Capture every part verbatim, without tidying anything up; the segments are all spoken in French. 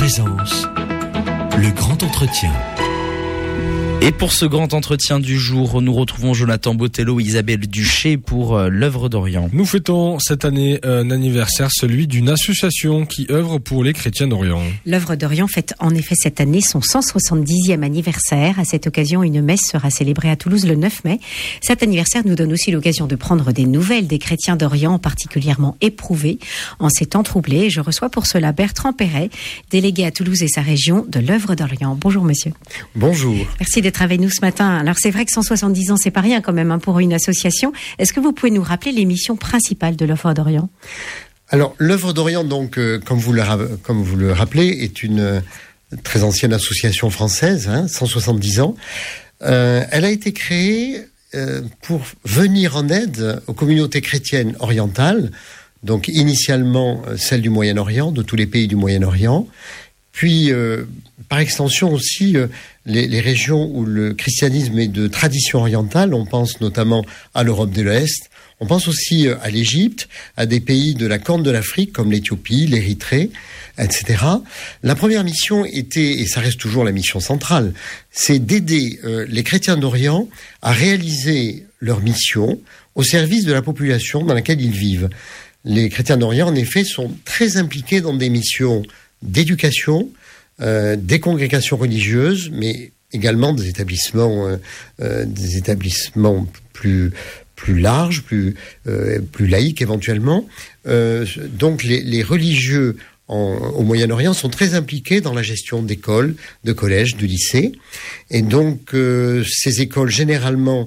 présence, le grand entretien. Et pour ce grand entretien du jour, nous retrouvons Jonathan Botello et Isabelle Duché pour euh, l'œuvre d'Orient. Nous fêtons cette année un anniversaire, celui d'une association qui œuvre pour les chrétiens d'Orient. L'œuvre d'Orient fête en effet cette année son cent soixante-dixième anniversaire. À cette occasion, une messe sera célébrée à Toulouse le neuf mai. Cet anniversaire nous donne aussi l'occasion de prendre des nouvelles des chrétiens d'Orient, particulièrement éprouvés en ces temps troublés. Je reçois pour cela Bertrand Perret, délégué à Toulouse et sa région de l'œuvre d'Orient. Bonjour monsieur. Bonjour. Merci d'être avec nous ce matin. Alors c'est vrai que cent soixante-dix ans, c'est pas rien quand même hein, pour une association. Est-ce que vous pouvez nous rappeler les missions principales de l'œuvre d'Orient ? Alors l'œuvre d'Orient, donc euh, comme vous le comme vous le rappelez, est une euh, très ancienne association française, hein, cent soixante-dix ans. Euh, elle a été créée euh, pour venir en aide aux communautés chrétiennes orientales, donc initialement euh, celles du Moyen-Orient, de tous les pays du Moyen-Orient, puis euh, par extension aussi euh, les, les régions où le christianisme est de tradition orientale. On pense notamment à l'Europe de l'Est, on pense aussi euh, à l'Égypte, à des pays de la Corne de l'Afrique comme l'Éthiopie, l'Érythrée, et cetera. La première mission était, et ça reste toujours la mission centrale, c'est d'aider euh, les chrétiens d'Orient à réaliser leur mission au service de la population dans laquelle ils vivent. Les chrétiens d'Orient, en effet, sont très impliqués dans des missions d'éducation, euh, des congrégations religieuses, mais également des établissements, euh, euh, des établissements plus plus larges, plus euh, plus laïques éventuellement. Euh, donc les, les religieux en, au Moyen-Orient sont très impliqués dans la gestion d'écoles, de collèges, de lycées, et donc euh, ces écoles généralement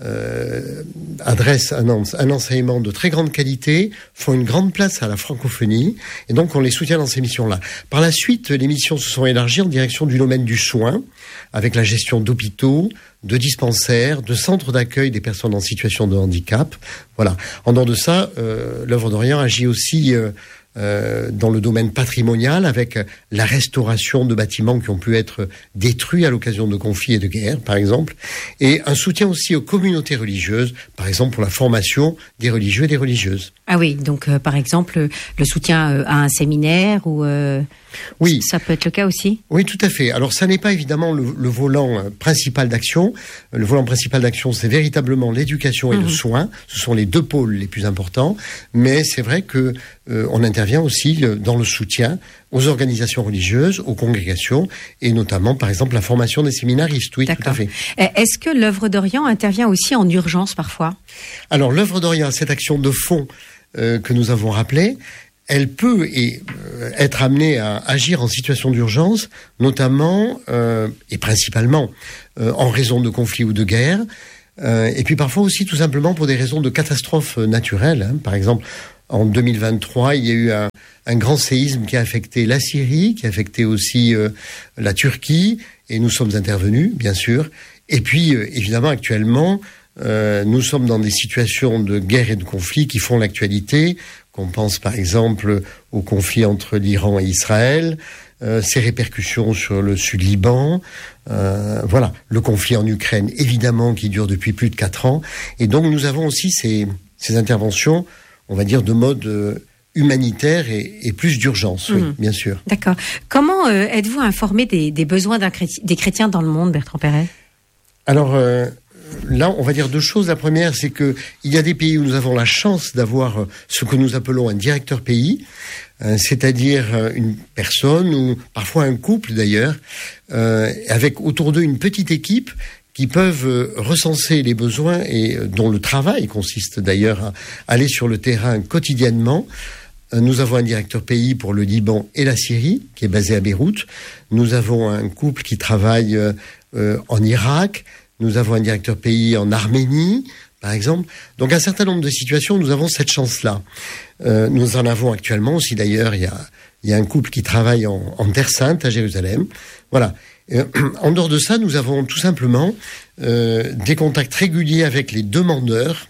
Euh, adressent un, un enseignement de très grande qualité, font une grande place à la francophonie, et donc on les soutient dans ces missions-là. Par la suite, les missions se sont élargies en direction du domaine du soin, avec la gestion d'hôpitaux, de dispensaires, de centres d'accueil des personnes en situation de handicap. Voilà. En dehors de ça, euh, l'œuvre d'Orient agit aussi euh, Euh, dans le domaine patrimonial, avec la restauration de bâtiments qui ont pu être détruits à l'occasion de conflits et de guerres, par exemple, et un soutien aussi aux communautés religieuses, par exemple pour la formation des religieux et des religieuses. Ah oui, donc euh, par exemple, le soutien euh, à un séminaire ou... Euh... Oui. Ça peut être le cas aussi ? Oui, tout à fait. Alors, ça n'est pas évidemment le, le volant principal d'action. Le volant principal d'action, c'est véritablement l'éducation et mmh. le soin. Ce sont les deux pôles les plus importants. Mais c'est vrai que euh, on intervient aussi dans le soutien aux organisations religieuses, aux congrégations, et notamment, par exemple, la formation des séminaristes. Oui, D'accord. tout à fait. Est-ce que l'œuvre d'Orient intervient aussi en urgence parfois ? Alors, l'œuvre d'Orient, cette action de fond euh, que nous avons rappelée, elle peut et, euh, être amenée à agir en situation d'urgence, notamment euh, et principalement euh, en raison de conflits ou de guerres, euh, et puis parfois aussi tout simplement pour des raisons de catastrophes naturelles. Hein. Par exemple, en deux mille vingt-trois, il y a eu un, un grand séisme qui a affecté la Syrie, qui a affecté aussi euh, la Turquie, et nous sommes intervenus, bien sûr. Et puis, euh, évidemment, actuellement, euh, nous sommes dans des situations de guerre et de conflit qui font l'actualité. Qu'on pense par exemple au conflit entre l'Iran et Israël, euh, ses répercussions sur le Sud-Liban, euh, voilà, le conflit en Ukraine évidemment qui dure depuis plus de quatre ans, et donc nous avons aussi ces, ces interventions, on va dire de mode euh, humanitaire et, et plus d'urgence, mmh. oui, bien sûr. D'accord. Comment euh, êtes-vous informé des, des besoins d'un chréti- des chrétiens dans le monde, Bertrand Perret ? Alors, euh, là, on va dire deux choses. La première, c'est que il y a des pays où nous avons la chance d'avoir ce que nous appelons un directeur pays, euh, c'est-à-dire une personne ou parfois un couple d'ailleurs, euh, avec autour d'eux une petite équipe qui peuvent recenser les besoins et dont le travail consiste d'ailleurs à aller sur le terrain quotidiennement. Nous avons un directeur pays pour le Liban et la Syrie, qui est basé à Beyrouth. Nous avons un couple qui travaille euh, en Irak. Nous avons un directeur pays en Arménie, par exemple. Donc, un certain nombre de situations, nous avons cette chance-là. Euh, nous en avons actuellement aussi, d'ailleurs, il y a, il y a un couple qui travaille en, en Terre Sainte, à Jérusalem. Voilà. Euh, en dehors de ça, nous avons tout simplement euh, des contacts réguliers avec les demandeurs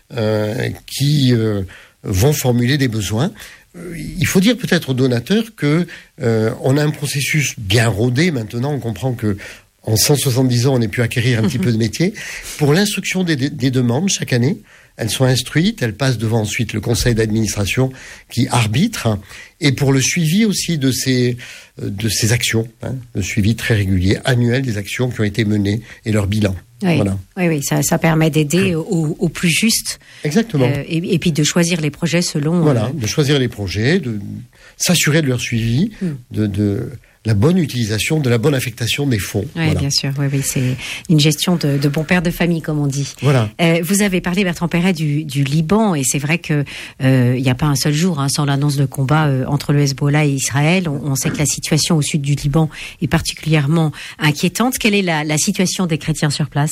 euh, qui euh, vont formuler des besoins. Euh, il faut dire peut-être aux donateurs que euh, on a un processus bien rodé maintenant. On comprend que en cent soixante-dix ans, on ait pu acquérir un petit peu de métier pour l'instruction des, des demandes chaque année, elles sont instruites, elles passent devant ensuite le conseil d'administration qui arbitre, et pour le suivi aussi de ces, de ces actions, hein, le suivi très régulier, annuel des actions qui ont été menées et leur bilan. Oui, voilà. oui, oui, ça, ça permet d'aider au, au plus juste. Exactement. Euh, et, et puis de choisir les projets selon... Voilà, euh... de choisir les projets, de s'assurer de leur suivi, mm. de... de la bonne utilisation, de la bonne affectation des fonds. Oui, voilà. Bien sûr. Oui, oui, c'est une gestion de, de bon père de famille, comme on dit. Voilà. Euh, vous avez parlé, Bertrand Perret, du, du Liban, et c'est vrai que euh, il n'y a pas un seul jour hein, sans l'annonce de combat euh, entre le Hezbollah et Israël. On, on sait que la situation au sud du Liban est particulièrement inquiétante. Quelle est la, la situation des chrétiens sur place ?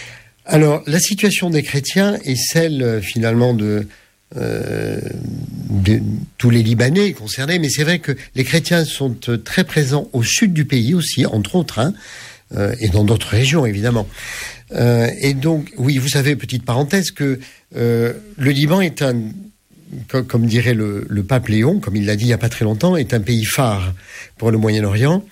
Alors, la situation des chrétiens est celle, finalement, de... Euh, de tous les Libanais concernés, mais c'est vrai que les chrétiens sont euh, très présents au sud du pays aussi, entre autres, hein, euh, et dans d'autres régions évidemment. Euh, et donc, oui, vous savez, petite parenthèse, que euh, le Liban est un, comme, comme dirait le, le pape Léon, comme il l'a dit il n'y a pas très longtemps, est un pays phare pour le Moyen-Orient.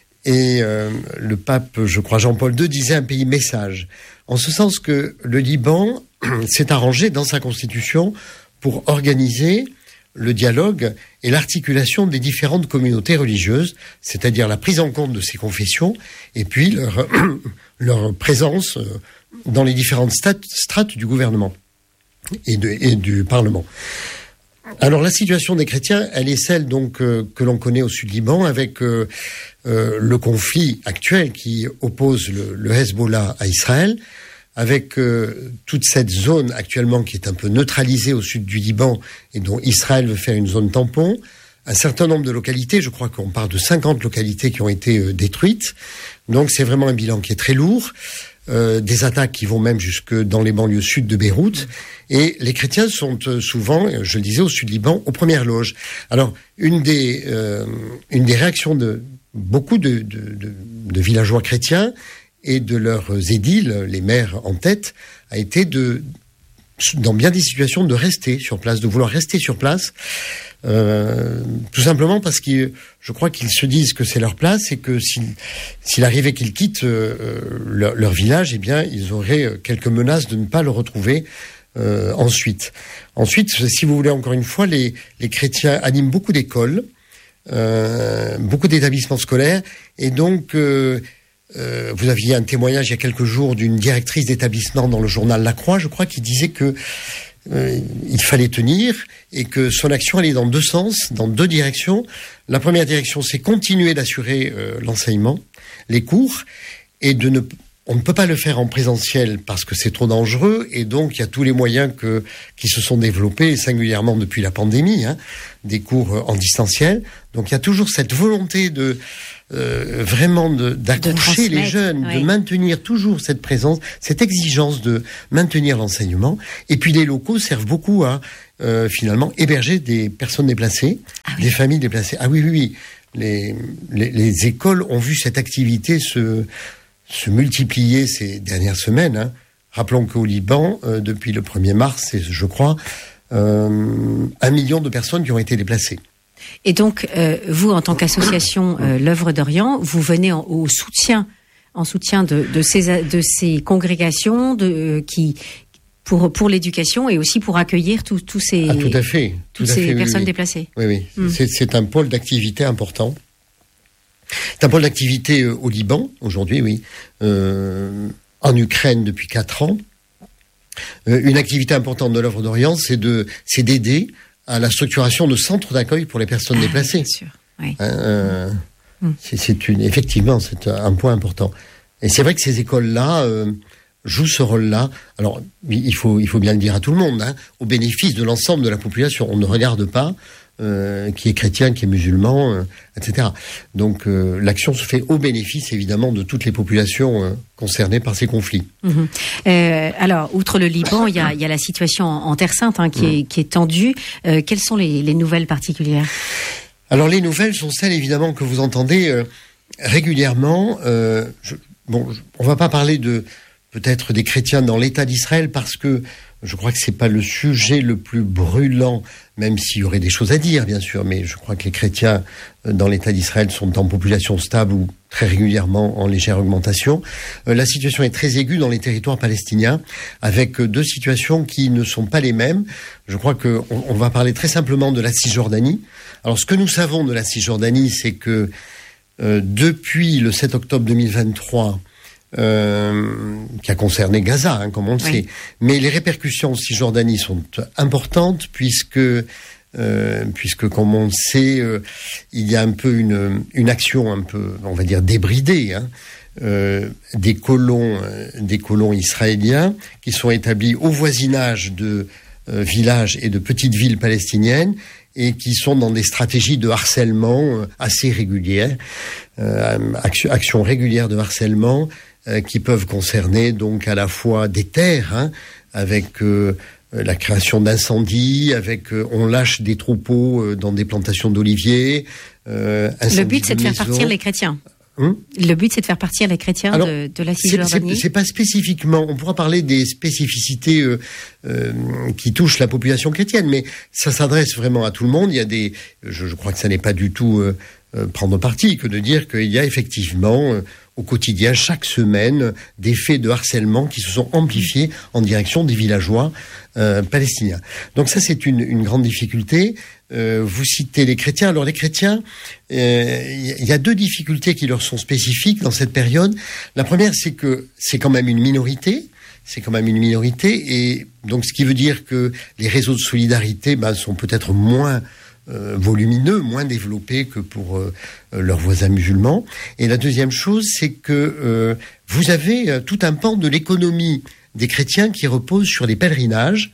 Et euh, le pape, je crois, Jean-Paul deux disait un pays message, en ce sens que le Liban s'est arrangé dans sa constitution pour organiser le dialogue et l'articulation des différentes communautés religieuses, c'est-à-dire la prise en compte de ces confessions et puis leur, leur présence dans les différentes strates, strates du gouvernement et, de, et du Parlement. Alors la situation des chrétiens, elle est celle donc euh, que l'on connaît au Sud-Liban avec euh, euh, le conflit actuel qui oppose le, le Hezbollah à Israël, avec euh, toute cette zone actuellement qui est un peu neutralisée au sud du Liban et dont Israël veut faire une zone tampon, un certain nombre de localités, je crois qu'on parle de cinquante localités qui ont été euh, détruites, donc c'est vraiment un bilan qui est très lourd, euh, des attaques qui vont même jusque dans les banlieues sud de Beyrouth, et les chrétiens sont euh, souvent, je le disais, au sud Liban, aux premières loges. Alors, une des, euh, une des réactions de beaucoup de, de, de, de villageois chrétiens, et de leurs édiles, les maires en tête, a été de, dans bien des situations, de rester sur place, de vouloir rester sur place, euh, tout simplement parce que je crois qu'ils se disent que c'est leur place et que s'il, s'il arrivait qu'ils quittent euh, leur, leur village, eh bien, ils auraient quelques menaces de ne pas le retrouver euh, ensuite. Ensuite, si vous voulez, encore une fois, les, les chrétiens animent beaucoup d'écoles, euh, beaucoup d'établissements scolaires, et donc... Euh, Euh, vous aviez un témoignage il y a quelques jours d'une directrice d'établissement dans le journal La Croix, je crois, qui disait que euh, il fallait tenir et que son action allait dans deux sens, dans deux directions. La première direction, c'est continuer d'assurer euh, l'enseignement, les cours, et de ne on ne peut pas le faire en présentiel parce que c'est trop dangereux, et donc il y a tous les moyens que, qui se sont développés, singulièrement depuis la pandémie, hein, des cours en distanciel. Donc il y a toujours cette volonté de euh, vraiment de, d'accrocher de les jeunes, oui. de maintenir toujours cette présence, cette exigence de maintenir l'enseignement. Et puis les locaux servent beaucoup à euh, finalement héberger des personnes déplacées, ah oui. des familles déplacées. Ah oui, oui, oui. Les, les, les écoles ont vu cette activité se... se multiplier ces dernières semaines. Hein. Rappelons qu'au Liban, euh, depuis le premier mars, c'est, je crois, euh, un million de personnes qui ont été déplacées. Et donc, euh, vous, en tant qu'association euh, L'Œuvre d'Orient, vous venez en, au soutien, en soutien de, de, ces, de ces congrégations de, euh, qui, pour, pour l'éducation et aussi pour accueillir tous tous ces, ah, tout à fait. toutes tout à ces fait, personnes oui, oui. déplacées. Oui, oui. Mm. C'est, c'est un pôle d'activité important. C'est un pôle d'activité euh, au Liban, aujourd'hui, oui. Euh, en Ukraine depuis quatre ans. Euh, une activité importante de l'Œuvre d'Orient, c'est, de, c'est d'aider à la structuration de centres d'accueil pour les personnes ah, déplacées. Bien sûr, oui. Euh, mm. c'est, c'est une, effectivement, c'est un point important. Et c'est vrai que ces écoles-là euh, jouent ce rôle-là. Alors, il faut, il faut bien le dire à tout le monde, hein, au bénéfice de l'ensemble de la population. On ne regarde pas Euh, qui est chrétien, qui est musulman, euh, et cetera. Donc euh, l'action se fait au bénéfice évidemment de toutes les populations euh, concernées par ces conflits. Mmh. Euh, alors, outre le Liban, il y a, il y a la situation en, en Terre Sainte hein, qui, mmh. est, qui est tendue. Euh, quelles sont les, les nouvelles particulières ? Alors les nouvelles sont celles évidemment que vous entendez euh, régulièrement. Euh, je, bon, je, on va pas parler de peut-être des chrétiens dans l'État d'Israël parce que Je crois que c'est pas le sujet le plus brûlant, même s'il y aurait des choses à dire, bien sûr, mais je crois que les chrétiens dans l'État d'Israël sont en population stable ou très régulièrement en légère augmentation. Euh, la situation est très aiguë dans les territoires palestiniens, avec deux situations qui ne sont pas les mêmes. Je crois qu'on on va parler très simplement de la Cisjordanie. Alors, ce que nous savons de la Cisjordanie, c'est que euh, depuis le sept octobre deux mille vingt-trois, Euh, qui a concerné Gaza, hein, comme on le oui. sait. Mais les répercussions en Cisjordanie sont importantes puisque, euh, puisque comme on le sait, euh, il y a un peu une, une action un peu, on va dire, débridée, hein, euh, des colons, euh, des colons israéliens qui sont établis au voisinage de euh, villages et de petites villes palestiniennes et qui sont dans des stratégies de harcèlement euh, assez régulières, euh, action, action régulière de harcèlement, qui peuvent concerner donc à la fois des terres, hein, avec euh, la création d'incendies, avec euh, on lâche des troupeaux euh, dans des plantations d'oliviers. Euh, Le but, c'est de, de faire partir les chrétiens. Hum Le but, c'est de faire partir les chrétiens Alors, de, de la Cisjordanie. C'est, c'est pas spécifiquement. On pourra parler des spécificités euh, euh, qui touchent la population chrétienne, mais ça s'adresse vraiment à tout le monde. Il y a des. Je, je crois que ça n'est pas du tout euh, euh, prendre parti que de dire qu'il y a effectivement. Euh, au quotidien, chaque semaine, des faits de harcèlement qui se sont amplifiés en direction des villageois euh, palestiniens. Donc ça, c'est une, une grande difficulté. Euh, vous citez les chrétiens. Alors les chrétiens, il euh, y a deux difficultés qui leur sont spécifiques dans cette période. La première, c'est que c'est quand même une minorité. C'est quand même une minorité. Et donc, ce qui veut dire que les réseaux de solidarité ben, sont peut-être moins Euh, volumineux, moins développés que pour euh, leurs voisins musulmans. Et la deuxième chose, c'est que euh, vous avez euh, tout un pan de l'économie des chrétiens qui repose sur les pèlerinages,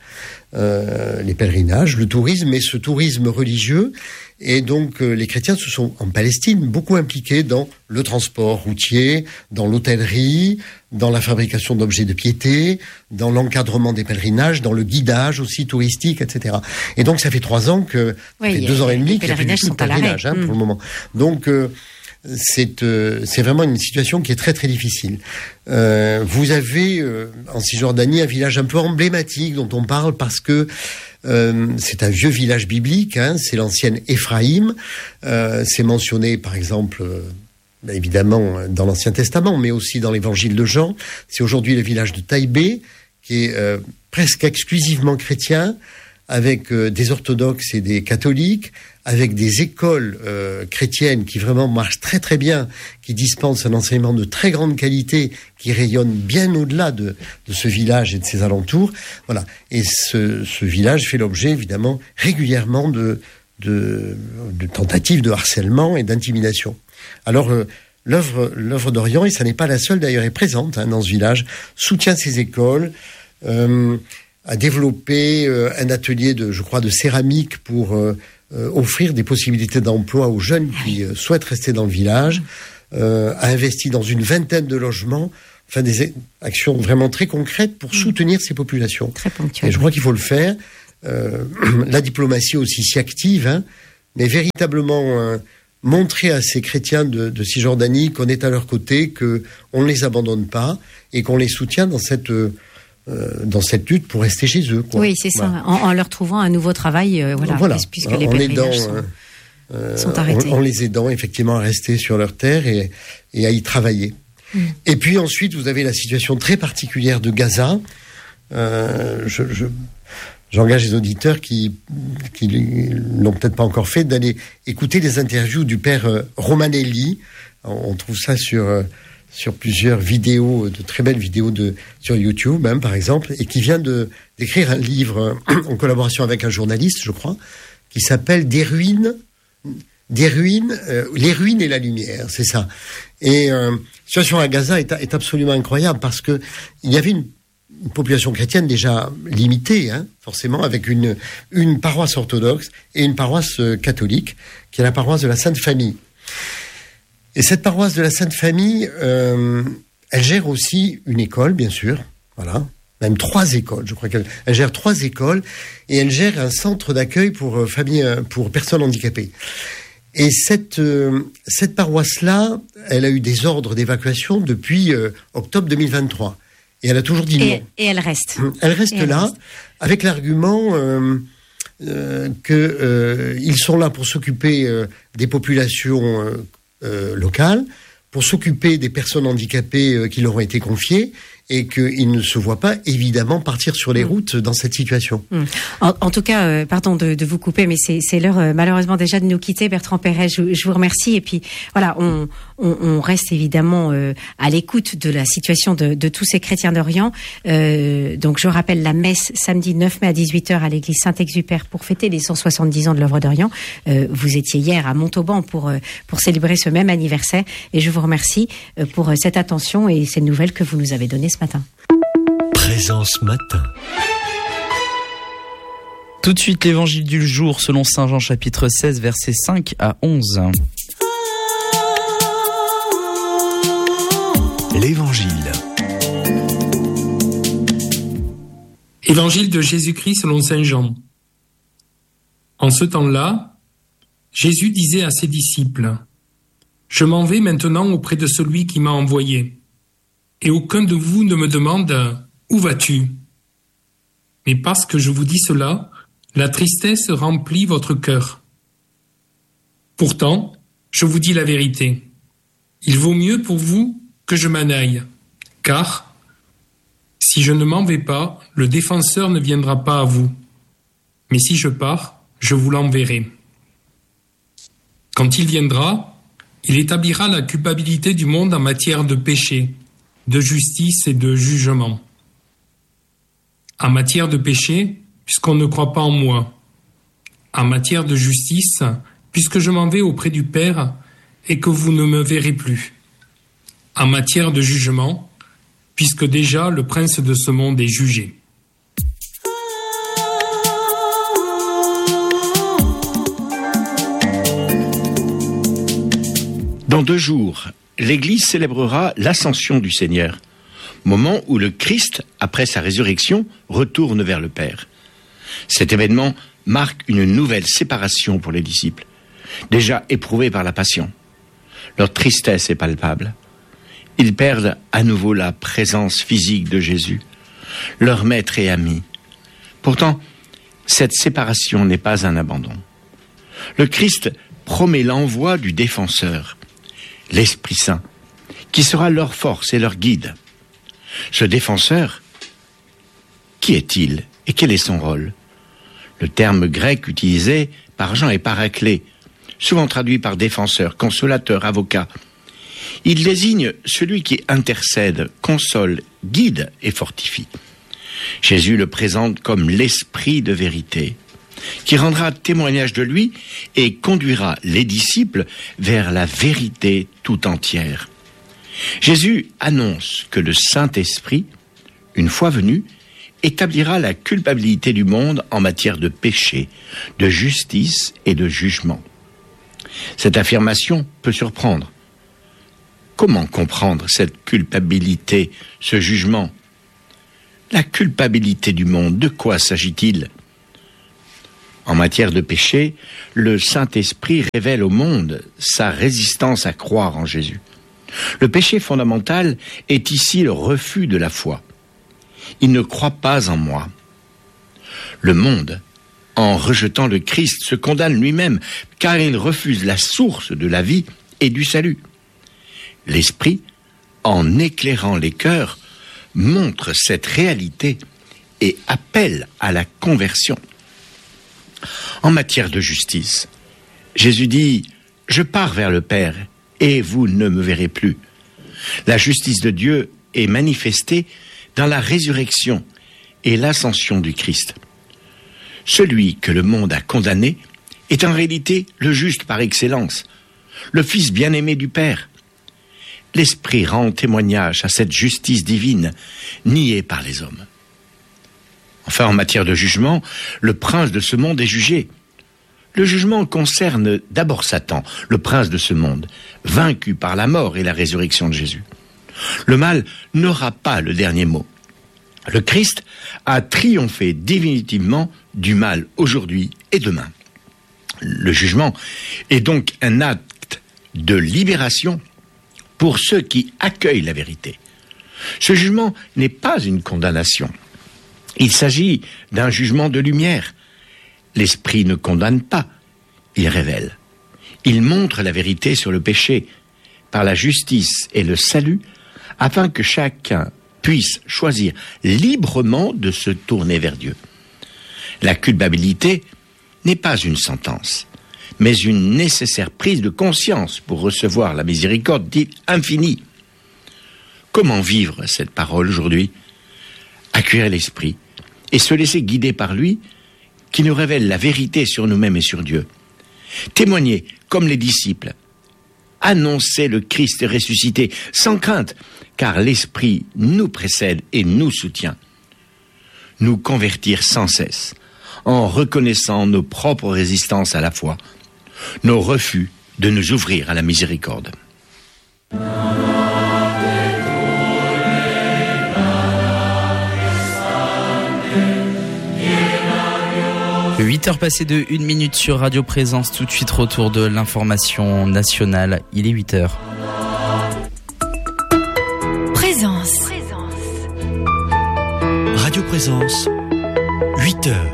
euh, les pèlerinages, le tourisme et ce tourisme religieux. Et donc, euh, les chrétiens se sont, en Palestine, beaucoup impliqués dans le transport routier, dans l'hôtellerie, dans la fabrication d'objets de piété, dans l'encadrement des pèlerinages, dans le guidage aussi touristique, et cetera. Et donc, ça fait trois ans que, oui, ça fait deux ans et demi qu'il n'y a plus du tout de pèlerinage, hein, mmh. pour le moment. Donc, euh, c'est, euh, c'est vraiment une situation qui est très, très difficile. Euh, vous avez, euh, en Cisjordanie, un village un peu emblématique dont on parle parce que Euh, c'est un vieux village biblique, hein, c'est l'ancienne Éphraïm. Euh, c'est mentionné, par exemple, euh, évidemment, dans l'Ancien Testament, mais aussi dans l'Évangile de Jean. C'est aujourd'hui le village de Taïbé, qui est euh, presque exclusivement chrétien, avec euh, des orthodoxes et des catholiques, avec des écoles euh, chrétiennes qui vraiment marchent très très bien, qui dispensent un enseignement de très grande qualité, qui rayonne bien au-delà de, de ce village et de ses alentours. Voilà. Et ce, ce village fait l'objet, évidemment, régulièrement de, de, de tentatives de harcèlement et d'intimidation. Alors, euh, l'œuvre, l'œuvre d'Orient, et ça n'est pas la seule d'ailleurs, est présente hein, dans ce village, soutient ces écoles, euh, a développé euh, un atelier de, je crois, de céramique pour euh, euh, offrir des possibilités d'emploi aux jeunes qui euh, souhaitent rester dans le village, euh, a investi dans une vingtaine de logements, enfin des actions vraiment très concrètes pour soutenir ces populations. Très ponctuelles. Et je crois qu'il faut le faire. Euh, la diplomatie aussi s'y active, hein, mais véritablement euh, montrer à ces chrétiens de, de Cisjordanie qu'on est à leur côté, qu'on ne les abandonne pas et qu'on les soutient dans cette... Euh, Euh, dans cette lutte pour rester chez eux. Quoi. Oui, c'est voilà. ça. En, en leur trouvant un nouveau travail, euh, voilà, voilà. puisque en, les pèlerinages aidant, sont, euh, sont arrêtés. En, en les aidant effectivement à rester sur leur terre et, et à y travailler. Mm. Et puis ensuite, vous avez la situation très particulière de Gaza. Euh, je, je, j'engage les auditeurs qui, qui l'ont peut-être pas encore fait d'aller écouter les interviews du père euh, Romanelli. On trouve ça sur... Euh, sur plusieurs vidéos, de très belles vidéos de, sur YouTube, même, par exemple, et qui vient de, d'écrire un livre en collaboration avec un journaliste, je crois, qui s'appelle Des ruines, des ruines, euh, les ruines et la lumière, c'est ça. Et euh, la situation à Gaza est, est absolument incroyable parce que il y avait une, une population chrétienne déjà limitée, hein, forcément, avec une, une paroisse orthodoxe et une paroisse euh, catholique, qui est la paroisse de la Sainte Famille. Et cette paroisse de la Sainte Famille, euh, elle gère aussi une école, bien sûr, voilà, même trois écoles. Je crois qu'elle elle gère trois écoles et elle gère un centre d'accueil pour euh, familles, pour personnes handicapées. Et cette euh, cette paroisse-là, elle a eu des ordres d'évacuation depuis euh, octobre deux mille vingt-trois. Et elle a toujours dit et, non. Et elle reste. Elle reste et là, elle reste. avec l'argument euh, euh, que euh, ils sont là pour s'occuper euh, des populations euh, euh, locales, pour s'occuper des personnes handicapées euh, qui leur ont été confiées, et qu'ils ne se voient pas évidemment partir sur les routes dans cette situation. Mmh. En, en tout cas, euh, pardon de, de vous couper, mais c'est, c'est l'heure euh, malheureusement déjà de nous quitter. Bertrand Perret, je, je vous remercie. Et puis voilà, on, on, on reste évidemment euh, à l'écoute de la situation de, de tous ces chrétiens d'Orient. Euh, donc je rappelle la messe samedi neuf mai à dix-huit heures à l'église Saint-Exupère pour fêter les cent soixante-dix ans de l'œuvre d'Orient. Euh, vous étiez hier à Montauban pour, euh, pour célébrer ce même anniversaire. Et je vous remercie euh, pour euh, cette attention et ces nouvelles que vous nous avez données ce matin. Présence matin. Tout de suite, l'évangile du jour selon saint Jean chapitre seize, versets cinq à onze. L'évangile. Évangile de Jésus-Christ selon saint Jean. En ce temps-là, Jésus disait à ses disciples : « Je m'en vais maintenant auprès de celui qui m'a envoyé. Et aucun de vous ne me demande « Où vas-tu » Mais parce que je vous dis cela, la tristesse remplit votre cœur. Pourtant, je vous dis la vérité. Il vaut mieux pour vous que je m'en aille, car si je ne m'en vais pas, le défenseur ne viendra pas à vous. Mais si je pars, je vous l'enverrai. Quand il viendra, il établira la culpabilité du monde en matière de péché, de justice et de jugement. En matière de péché, puisqu'on ne croit pas en moi. En matière de justice, puisque je m'en vais auprès du Père et que vous ne me verrez plus. En matière de jugement, puisque déjà le prince de ce monde est jugé. Dans deux jours, l'Église célébrera l'ascension du Seigneur, moment où le Christ, après sa résurrection, retourne vers le Père. Cet événement marque une nouvelle séparation pour les disciples, déjà éprouvés par la passion. Leur tristesse est palpable. Ils perdent à nouveau la présence physique de Jésus, leur maître et ami. Pourtant, cette séparation n'est pas un abandon. Le Christ promet l'envoi du défenseur, l'Esprit Saint, qui sera leur force et leur guide. Ce défenseur, qui est-il et quel est son rôle ? Le terme grec utilisé par Jean est paraclé, souvent traduit par défenseur, consolateur, avocat. Il désigne celui qui intercède, console, guide et fortifie. Jésus le présente comme l'Esprit de vérité, qui rendra témoignage de lui et conduira les disciples vers la vérité tout entière. Jésus annonce que le Saint-Esprit, une fois venu, établira la culpabilité du monde en matière de péché, de justice et de jugement. Cette affirmation peut surprendre. Comment comprendre cette culpabilité, ce jugement ? La culpabilité du monde, de quoi s'agit-il ? En matière de péché, le Saint-Esprit révèle au monde sa résistance à croire en Jésus. Le péché fondamental est ici le refus de la foi. Il ne croit pas en moi. Le monde, en rejetant le Christ, se condamne lui-même, car il refuse la source de la vie et du salut. L'Esprit, en éclairant les cœurs, montre cette réalité et appelle à la conversion. En matière de justice, Jésus dit « Je pars vers le Père et vous ne me verrez plus ». La justice de Dieu est manifestée dans la résurrection et l'ascension du Christ. Celui que le monde a condamné est en réalité le juste par excellence, le Fils bien-aimé du Père. L'Esprit rend témoignage à cette justice divine niée par les hommes. Enfin, en matière de jugement, le prince de ce monde est jugé. Le jugement concerne d'abord Satan, le prince de ce monde, vaincu par la mort et la résurrection de Jésus. Le mal n'aura pas le dernier mot. Le Christ a triomphé définitivement du mal aujourd'hui et demain. Le jugement est donc un acte de libération pour ceux qui accueillent la vérité. Ce jugement n'est pas une condamnation. Il s'agit d'un jugement de lumière. L'Esprit ne condamne pas, il révèle. Il montre la vérité sur le péché, par la justice et le salut, afin que chacun puisse choisir librement de se tourner vers Dieu. La culpabilité n'est pas une sentence, mais une nécessaire prise de conscience pour recevoir la miséricorde dite infinie. Comment vivre cette parole aujourd'hui? Accueillir l'Esprit et se laisser guider par lui, qui nous révèle la vérité sur nous-mêmes et sur Dieu. Témoigner comme les disciples. Annoncer le Christ ressuscité sans crainte, car l'Esprit nous précède et nous soutient. Nous convertir sans cesse, en reconnaissant nos propres résistances à la foi, nos refus de nous ouvrir à la miséricorde. huit heures passées de une minute sur Radio Présence. Tout de suite, retour de l'information nationale. Il est huit heures. Présence. Radio Présence. huit heures.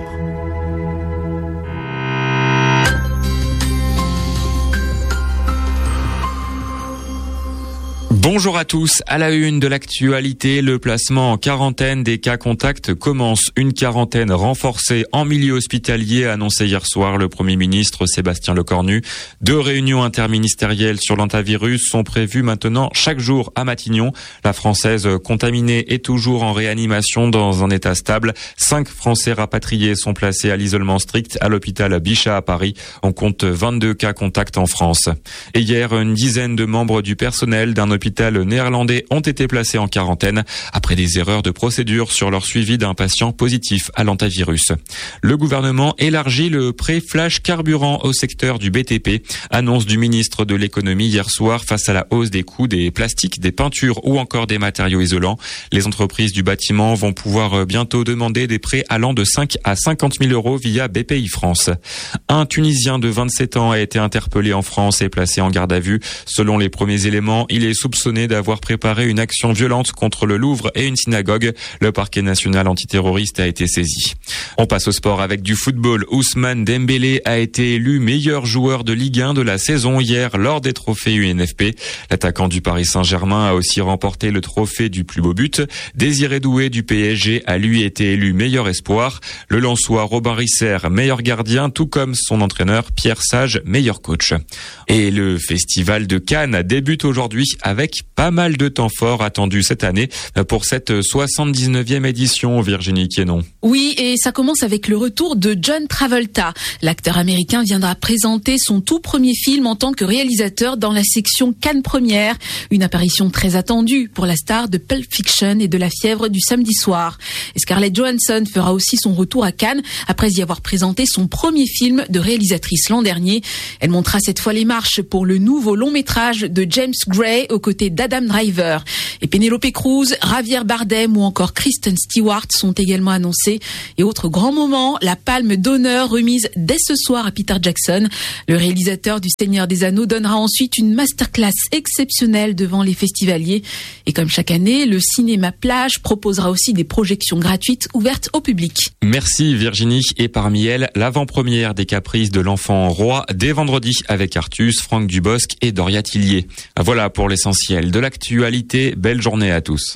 Bonjour à tous. À la une de l'actualité, le placement en quarantaine des cas contacts commence. Une quarantaine renforcée en milieu hospitalier, a annoncé hier soir le Premier ministre Sébastien Lecornu. Deux réunions interministérielles sur l'hantavirus sont prévues maintenant chaque jour à Matignon. La Française contaminée est toujours en réanimation dans un état stable. Cinq Français rapatriés sont placés à l'isolement strict à l'hôpital Bichat à Paris. On compte vingt-deux cas contacts en France. Et hier, une dizaine de membres du personnel d'un hôpital néerlandais ont été placés en quarantaine après des erreurs de procédure sur leur suivi d'un patient positif à l'hantavirus. Le gouvernement élargit le prêt flash carburant au secteur du B T P. Annonce du ministre de l'économie hier soir face à la hausse des coûts des plastiques, des peintures ou encore des matériaux isolants. Les entreprises du bâtiment vont pouvoir bientôt demander des prêts allant de cinq à cinquante mille euros via B P I France. Un Tunisien de vingt-sept ans a été interpellé en France et placé en garde à vue. Selon les premiers éléments, il est soupçonné d'avoir préparé une action violente contre le Louvre et une synagogue. Le parquet national antiterroriste a été saisi. On passe au sport avec du football. Ousmane Dembélé a été élu meilleur joueur de Ligue un de la saison hier lors des trophées U N F P. L'attaquant du Paris Saint-Germain a aussi remporté le trophée du plus beau but. Désiré Doué du P S G a lui été élu meilleur espoir. Le Lensois Robin Risser, meilleur gardien, tout comme son entraîneur Pierre Sage, meilleur coach. Et le festival de Cannes débute aujourd'hui avec pas mal de temps fort attendu cette année pour cette soixante-dix-neuvième édition, Virginie Quénon. Oui, et ça commence avec le retour de John Travolta. L'acteur américain viendra présenter son tout premier film en tant que réalisateur dans la section Cannes Première. Une apparition très attendue pour la star de Pulp Fiction et de La Fièvre du samedi soir. Et Scarlett Johansson fera aussi son retour à Cannes après y avoir présenté son premier film de réalisatrice l'an dernier. Elle montera cette fois les marches pour le nouveau long métrage de James Gray aux côtés d'Adam Driver. Et Penelope Cruz, Javier Bardem ou encore Kristen Stewart sont également annoncés. Et autre grand moment, la palme d'honneur remise dès ce soir à Peter Jackson. Le réalisateur du Seigneur des Anneaux donnera ensuite une masterclass exceptionnelle devant les festivaliers. Et comme chaque année, le cinéma Plage proposera aussi des projections gratuites ouvertes au public. Merci Virginie. Et parmi elles, l'avant-première des Caprices de l'Enfant Roi dès vendredi avec Artus, Franck Dubosc et Doria Tillier. Voilà pour l'essentiel de l'actualité. Belle journée à tous.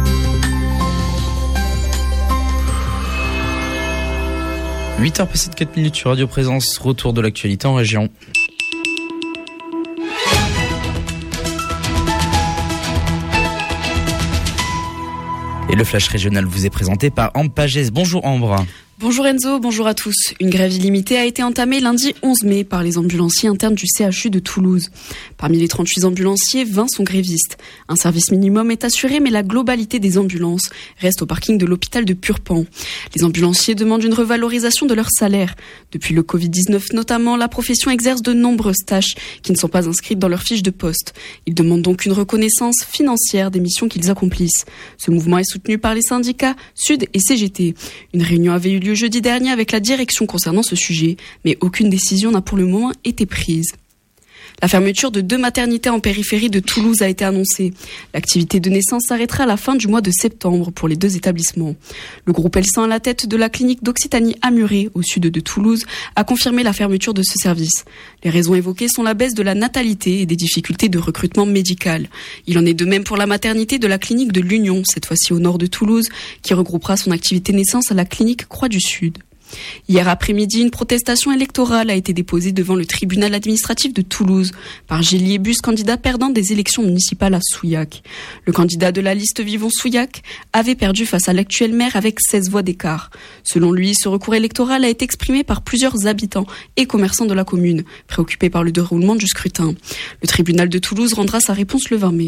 huit heures passées de quatre minutes sur Radio Présence. Retour de l'actualité en région. Et le flash régional vous est présenté par Ambre Pagès. Bonjour Ambre. Bonjour Enzo, bonjour à tous. Une grève illimitée a été entamée lundi onze mai par les ambulanciers internes du C H U de Toulouse. Parmi les trente-huit ambulanciers, vingt sont grévistes. Un service minimum est assuré, mais la globalité des ambulances reste au parking de l'hôpital de Purpan. Les ambulanciers demandent une revalorisation de leur salaire. Depuis le covid dix-neuf notamment, la profession exerce de nombreuses tâches qui ne sont pas inscrites dans leur fiche de poste. Ils demandent donc une reconnaissance financière des missions qu'ils accomplissent. Ce mouvement est soutenu par les syndicats Sud et C G T. Une réunion avait eu lieu jeudi dernier avec la direction concernant ce sujet, mais aucune décision n'a pour le moment été prise. La fermeture de deux maternités en périphérie de Toulouse a été annoncée. L'activité de naissance s'arrêtera à la fin du mois de septembre pour les deux établissements. Le groupe Elsan, à la tête de la clinique d'Occitanie à Muret, au sud de Toulouse, a confirmé la fermeture de ce service. Les raisons évoquées sont la baisse de la natalité et des difficultés de recrutement médical. Il en est de même pour la maternité de la clinique de l'Union, cette fois-ci au nord de Toulouse, qui regroupera son activité naissance à la clinique Croix du Sud. Hier après-midi, une protestation électorale a été déposée devant le tribunal administratif de Toulouse par Gélier Bus, candidat perdant des élections municipales à Souillac. Le candidat de la liste Vivons Souillac avait perdu face à l'actuel maire avec seize voix d'écart. Selon lui, ce recours électoral a été exprimé par plusieurs habitants et commerçants de la commune, préoccupés par le déroulement du scrutin. Le tribunal de Toulouse rendra sa réponse le vingt mai.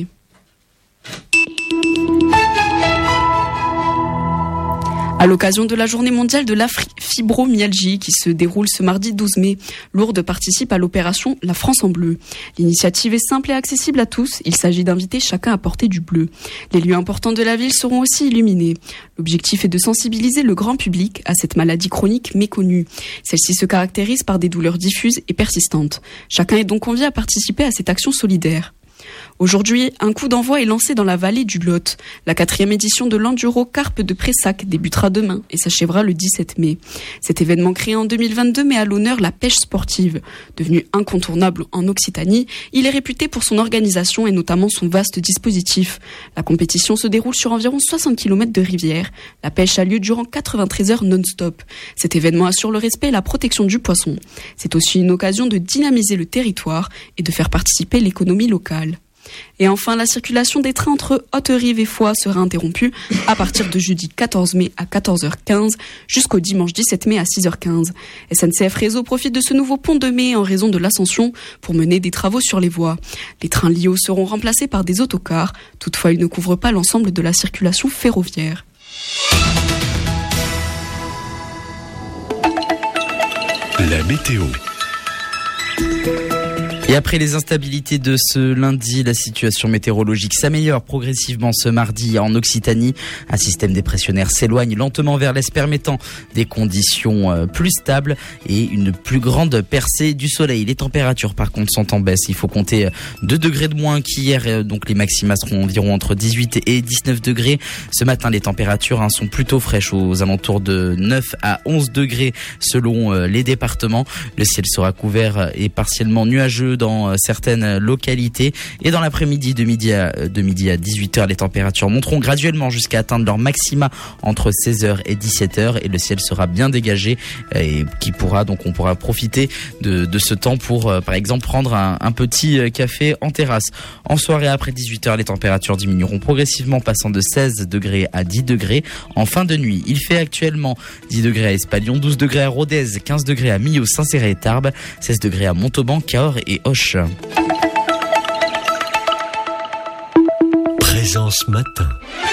À l'occasion de la journée mondiale de la fibromyalgie qui se déroule ce mardi douze mai, Lourdes participe à l'opération La France en bleu. L'initiative est simple et accessible à tous. Il s'agit d'inviter chacun à porter du bleu. Les lieux importants de la ville seront aussi illuminés. L'objectif est de sensibiliser le grand public à cette maladie chronique méconnue. Celle-ci se caractérise par des douleurs diffuses et persistantes. Chacun est donc convié à participer à cette action solidaire. Aujourd'hui, un coup d'envoi est lancé dans la vallée du Lot. La quatrième édition de l'Enduro Carpe de Pressac débutera demain et s'achèvera le dix-sept mai. Cet événement créé en deux mille vingt-deux met à l'honneur la pêche sportive. Devenu incontournable en Occitanie, il est réputé pour son organisation et notamment son vaste dispositif. La compétition se déroule sur environ soixante kilomètres de rivière. La pêche a lieu durant quatre-vingt-treize heures non-stop. Cet événement assure le respect et la protection du poisson. C'est aussi une occasion de dynamiser le territoire et de faire participer l'économie locale. Et enfin, la circulation des trains entre Haute-Rive et Foix sera interrompue à partir de jeudi quatorze mai à quatorze heures quinze jusqu'au dimanche dix-sept mai à six heures quinze. S N C F Réseau profite de ce nouveau pont de mai en raison de l'ascension pour mener des travaux sur les voies. Les trains L I O seront remplacés par des autocars. Toutefois, ils ne couvrent pas l'ensemble de la circulation ferroviaire. La météo. Et après les instabilités de ce lundi, la situation météorologique s'améliore progressivement ce mardi en Occitanie. Un système dépressionnaire s'éloigne lentement vers l'est, permettant des conditions plus stables et une plus grande percée du soleil. Les températures par contre sont en baisse. Il faut compter deux degrés de moins qu'hier, donc les maxima seront environ entre dix-huit et dix-neuf degrés. Ce matin, les températures hein, sont plutôt fraîches, aux alentours de neuf à onze degrés selon les départements. Le ciel sera couvert et partiellement nuageux dans certaines localités, et dans l'après-midi de midi à, de midi à dix-huit heures, les températures monteront graduellement jusqu'à atteindre leur maxima entre seize heures et dix-sept heures, et le ciel sera bien dégagé et qui pourra donc on pourra profiter de, de ce temps pour par exemple prendre un, un petit café en terrasse. En soirée après dix-huit heures, les températures diminueront progressivement, passant de seize degrés à dix degrés en fin de nuit. Il fait actuellement dix degrés à Espalion, douze degrés à Rodez, quinze degrés à Millau, Saint-Céré et Tarbes, seize degrés à Montauban, Cahors et Auch. Présence matin.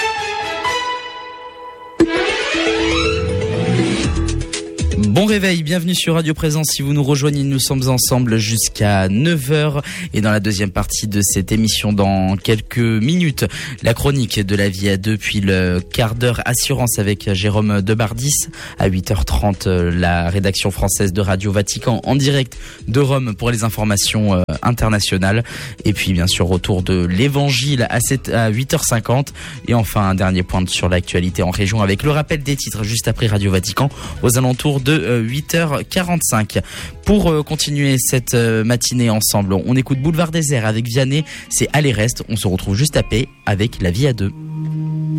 Bon réveil, bienvenue sur Radio Présence. Si vous nous rejoignez, nous sommes ensemble jusqu'à neuf heures. Et dans la deuxième partie de cette émission, dans quelques minutes, la chronique de la vie à deux, puis le quart d'heure assurance avec Jérôme Debardis. À huit heures trente, la rédaction française de Radio Vatican en direct de Rome pour les informations internationales. Et puis bien sûr, retour de l'évangile à, à huit heures cinquante. Et enfin, un dernier point sur l'actualité en région avec le rappel des titres juste après Radio Vatican aux alentours de huit heures quarante-cinq. Pour euh, continuer cette euh, matinée ensemble, on écoute Boulevard Désert avec Vianney, c'est Aller Reste. On se retrouve juste après avec La vie à deux.